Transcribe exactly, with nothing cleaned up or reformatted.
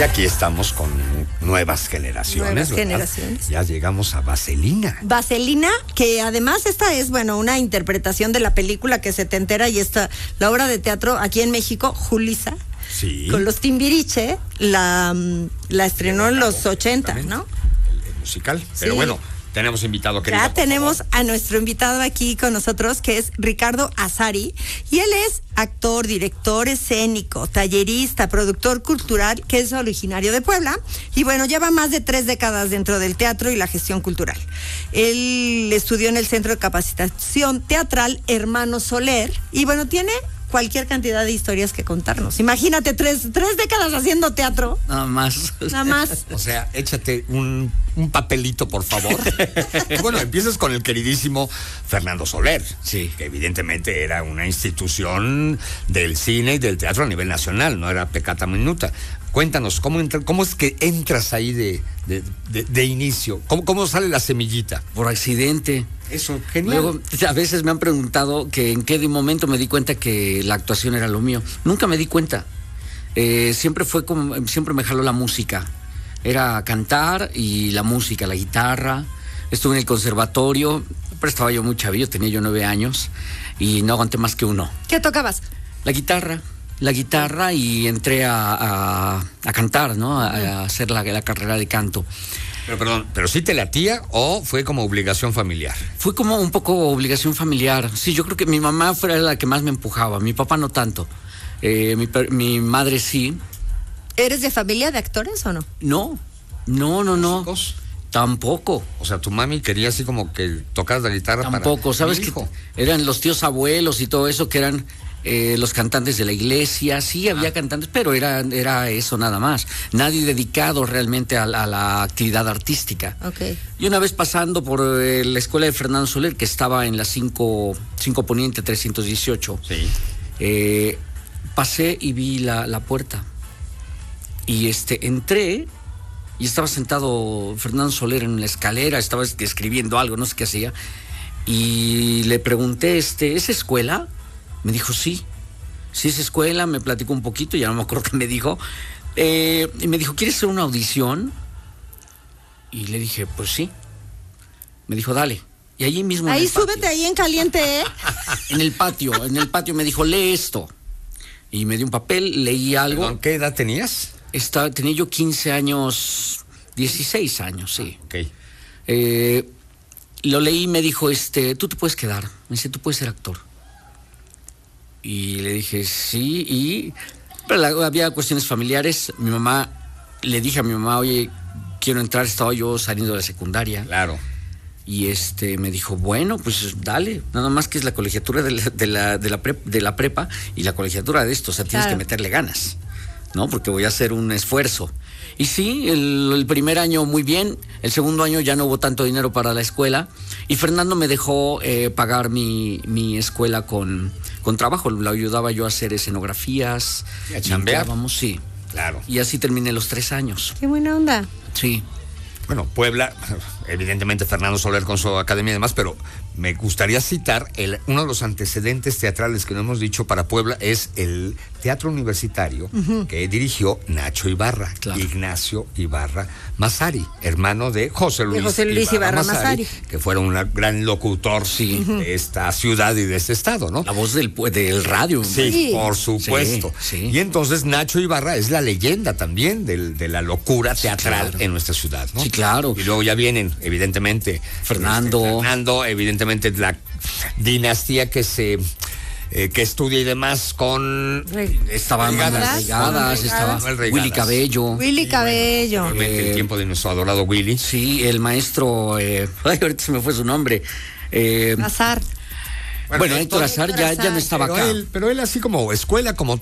Y aquí estamos con nuevas generaciones. Nuevas ¿verdad? generaciones. Ya llegamos a Vaselina. Vaselina, que además esta es, bueno, una interpretación de la película que se te entera y esta, la obra de teatro aquí en México, Julissa. Sí. Con los Timbiriche, la, la estrenó en los ochenta, ¿no? El, el musical. Pero Sí. bueno, tenemos invitado, querida. Ya tenemos a nuestro invitado aquí con nosotros, que es Ricardo Azari, y él es actor, director escénico, tallerista, productor cultural, que es originario de Puebla, y bueno, lleva más de tres décadas dentro del teatro y la gestión cultural. Él estudió en el Centro de Capacitación Teatral Hermano Soler, y bueno, tiene cualquier cantidad de historias que contarnos. Imagínate, tres, tres décadas haciendo teatro. Nada más. Nada más. O sea, échate un, un papelito, por favor. Bueno, empiezas con el queridísimo Fernando Soler. Sí. Que evidentemente era una institución del cine y del teatro a nivel nacional, no era pecata minuta. Cuéntanos, ¿cómo, entra, cómo es que entras ahí de, de, de, de inicio? ¿Cómo, ¿Cómo sale la semillita? Por accidente. Eso, genial. Luego, a veces me han preguntado que en qué momento me di cuenta que la actuación era lo mío. Nunca me di cuenta. Eh, siempre fue como, siempre me jaló la música. Era cantar y la música, la guitarra. Estuve en el conservatorio, pero estaba yo muy chavillo, tenía yo nueve años y no aguanté más que uno. ¿Qué tocabas? La guitarra. La guitarra y entré a, a, a cantar, ¿no? A, a hacer la, la carrera de canto. Pero perdón, ¿pero sí te latía o fue como obligación familiar? Fue como un poco obligación familiar. Sí, yo creo que mi mamá fue la que más me empujaba, mi papá no tanto. Eh, mi, mi madre sí. ¿Eres de familia de actores o no? No, no, no, no. ¿Músicos? Tampoco. O sea, tu mami quería así como que tocaras la guitarra para Tampoco, ¿sabes mi qué? hijo. Eran los tíos abuelos y todo eso que eran eh, los cantantes de la iglesia. Sí, había Ah. cantantes, pero era, era eso nada más. Nadie dedicado realmente a, a la actividad artística. Ok. Y una vez pasando por eh, la escuela de Fernando Soler, que estaba en la cinco Poniente trescientos dieciocho, Sí. eh, pasé y vi la, la puerta. Y este entré y estaba sentado Fernando Soler en la escalera, estaba escribiendo algo, no sé qué hacía. Y le pregunté, este, ¿es escuela? Me dijo, sí. Sí, es escuela, me platicó un poquito, ya no me acuerdo qué me dijo. Eh, y me dijo, ¿quieres hacer una audición? Y le dije, pues sí. Me dijo, dale. Y allí mismo. Ahí en el súbete patio, ahí en caliente, ¿eh? En el patio, en el patio me dijo, lee esto. Y me dio un papel, leí algo. Perdón, ¿qué edad tenías? Estaba, tenía yo quince años, dieciséis años, sí. Ok. Eh, lo leí y me dijo, este, tú te puedes quedar. Me dice, tú puedes ser actor. Y le dije, sí, y... Pero la, había cuestiones familiares. Mi mamá, le dije a mi mamá, oye, quiero entrar, estaba yo saliendo de la secundaria. Claro. Y este me dijo, bueno, pues dale, nada más que es la colegiatura de la, de la, de la, prep, de la prepa y la colegiatura de esto, o sea, tienes Claro. que meterle ganas, ¿no? Porque voy a hacer un esfuerzo. Y sí, el, el primer año muy bien, el segundo año ya no hubo tanto dinero para la escuela y Fernando me dejó eh, pagar mi, mi escuela con, con trabajo, lo ayudaba yo a hacer escenografías. Y a chambear. Vamos, sí. Claro. Y así terminé los tres años, Qué buena onda. sí. Bueno, Puebla, evidentemente Fernando Soler con su academia y demás, pero me gustaría citar el, uno de los antecedentes teatrales que no hemos dicho para Puebla es el teatro universitario uh-huh. que dirigió Nacho Ibarra, claro. Ignacio Ibarra Massari, hermano de José Luis, de José Luis Ibarra, Ibarra Massari, que fuera un gran locutor sí. de esta ciudad y de este estado, ¿no? La voz del, del radio. Sí, sí, por supuesto. Sí, sí. Y entonces Nacho Ibarra es la leyenda también del, de la locura teatral sí, claro. en nuestra ciudad, ¿no? Sí, claro. Y luego ya vienen, evidentemente, Fernando. Este, Fernando, evidentemente la dinastía que se eh, que estudia y demás con estaban Regadas, Regadas, estaba Regadas. Willy Cabello. Willy Cabello. Bueno, eh, el tiempo de nuestro adorado Willy. Sí, el maestro, eh, ay, ahorita se me fue su nombre. Eh, Azar. Bueno, bueno Héctor Azar ya, ya no estaba pero acá. Él, pero él así como escuela, como